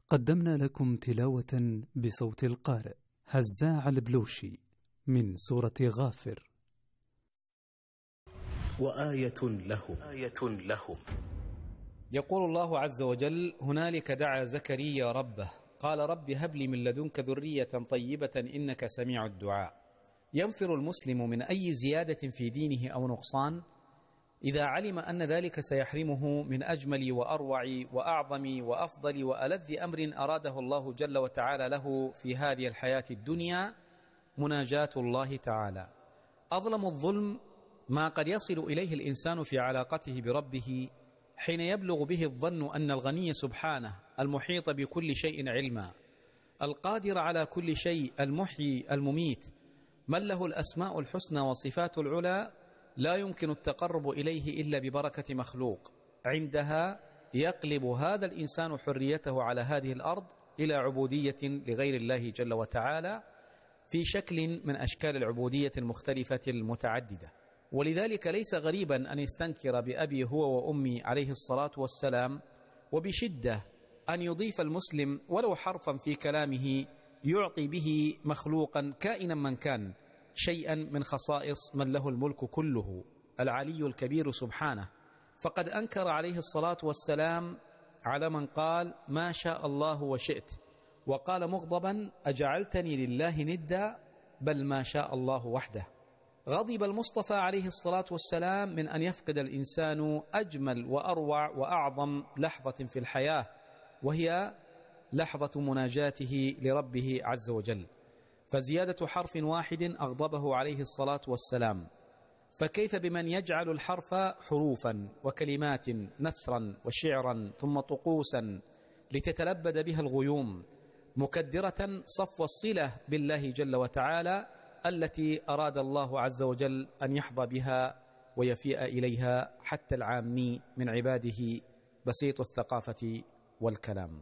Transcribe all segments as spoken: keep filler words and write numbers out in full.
قدمنا لكم تلاوة بصوت القارئ هزاع البلوشي من سورة غافر. وآية لهم آية لهم يقول الله عز وجل: هنالك دعا زكريا ربه قال رب هب لي من لدنك ذرية طيبة إنك سميع الدعاء. ينفر المسلم من أي زيادة في دينه أو نقصان إذا علم أن ذلك سيحرمه من أجمل وأروع وأعظم وأفضل وألذ أمر أراده الله جل وتعالى له في هذه الحياة الدنيا، مناجاة الله تعالى. أظلم الظلم ما قد يصل إليه الإنسان في علاقته بربه حين يبلغ به الظن أن الغني سبحانه المحيط بكل شيء علما، القادر على كل شيء، المحيي المميت، من له الأسماء الحسنى وصفات العلى، لا يمكن التقرب إليه إلا ببركة مخلوق. عندها يقلب هذا الإنسان حريته على هذه الأرض إلى عبودية لغير الله جل وتعالى في شكل من أشكال العبودية المختلفة المتعددة. ولذلك ليس غريبا أن يستنكر بأبي هو وأمي عليه الصلاة والسلام، وبشدة أن يضيف المسلم ولو حرفا في كلامه يعطي به مخلوقا كائنا من كان شيئا من خصائص من له الملك كله العلي الكبير سبحانه. فقد أنكر عليه الصلاة والسلام على من قال ما شاء الله وشئت، وقال مغضبا أجعلتني لله ندا بل ما شاء الله وحده. غضب المصطفى عليه الصلاة والسلام من أن يفقد الإنسان أجمل وأروع وأعظم لحظة في الحياة، وهي لحظة مناجاته لربه عز وجل. فزيادة حرف واحد أغضبه عليه الصلاة والسلام، فكيف بمن يجعل الحرف حروفا وكلمات نثرا وشعرا ثم طقوسا لتتلبد بها الغيوم، مكدرة صفو الصلة بالله جل وتعالى التي أراد الله عز وجل أن يحظى بها ويفيء إليها حتى العامي من عباده بسيط الثقافة والكلام.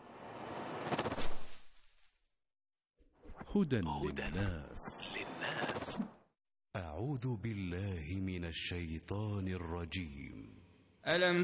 هدى للناس. أعوذ بالله من الشيطان الرجيم. ألم